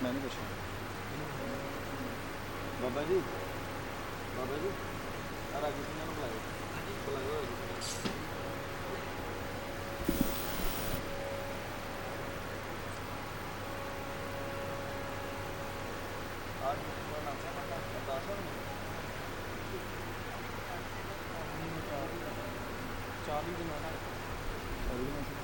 ਮੈਂ ਨਹੀਂ ਪੁੱਛਿਆ। ਬਾਬਾ ਜੀ ਆ ਰਾਜੂ ਸਿੰਘਾਂ ਨੂੰ ਬੁਲਾਇਓ ਰਾਜੂ ਸਿੰਘ। चालीस दिन